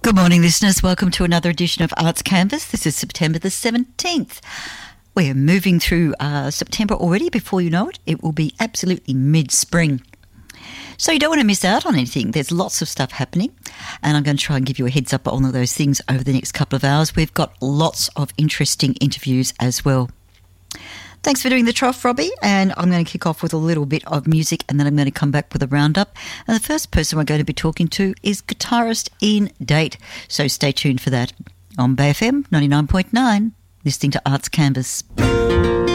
Good morning, listeners. Welcome to another edition of Arts Canvas. This is September the 17th. We're moving through September already. Before you know it, it will be absolutely mid-spring. So you don't want to miss out on anything. There's lots of stuff happening, and I'm going to try and give you a heads up on all of those things over the next couple of hours. We've got lots of interesting interviews as well. Thanks for doing the trough, Robbie, and I'm going to kick off with a little bit of music and then I'm going to come back with a roundup. And the first person we're going to be talking to is guitarist Ian Date, so stay tuned for that on Bay FM 99.9, listening to Arts Canvas.